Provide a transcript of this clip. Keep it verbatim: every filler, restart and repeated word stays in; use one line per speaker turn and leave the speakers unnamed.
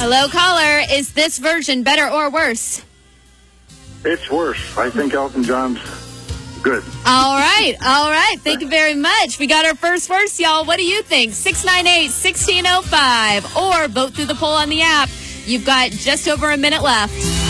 Hello, caller. Is this version better or worse?
It's worse. I think Elton John's good.
All right. All right. Thank you very much. We got our first worse, y'all. What do you think? six nine eight, one six zero five or vote through the poll on the app. You've got just over a minute left.